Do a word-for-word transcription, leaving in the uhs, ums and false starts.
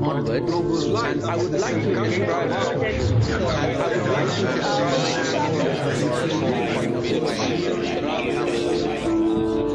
onwards, and I would like to describe. I would like to describe